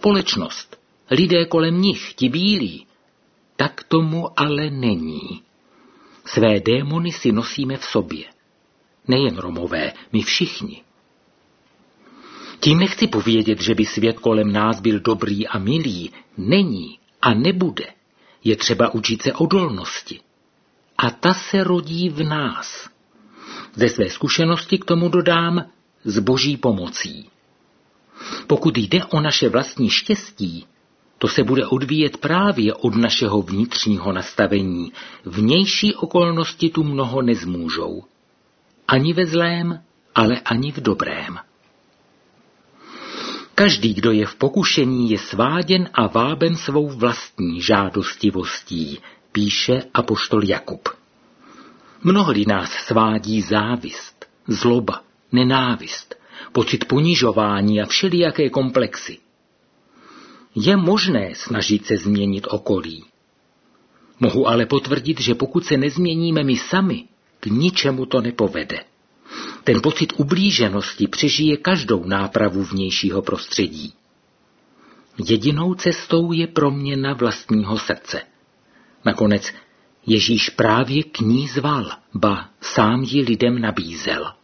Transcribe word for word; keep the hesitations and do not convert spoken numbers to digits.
společnost, lidé kolem nich, ti bílí. Tak tomu ale není. Své démony si nosíme v sobě. Nejen Romové, my všichni. Tím nechci povědět, že by svět kolem nás byl dobrý a milý. Není a nebude. Je třeba učit se odolnosti. A ta se rodí v nás. Ze své zkušenosti k tomu dodám s Boží pomocí. Pokud jde o naše vlastní štěstí, to se bude odvíjet právě od našeho vnitřního nastavení. Vnější okolnosti tu mnoho nezmůžou. Ani ve zlém, ale ani v dobrém. Každý, kdo je v pokušení, je sváděn a váben svou vlastní žádostivostí, píše apoštol Jakub. Mnohdy nás svádí závist, zloba, nenávist, pocit ponižování a všelijaké komplexy. Je možné snažit se změnit okolí. Mohu ale potvrdit, že pokud se nezměníme my sami, k ničemu to nepovede. Ten pocit ublíženosti přežije každou nápravu vnějšího prostředí. Jedinou cestou je proměna vlastního srdce. Nakonec Ježíš právě k ní zval, ba sám ji lidem nabízel.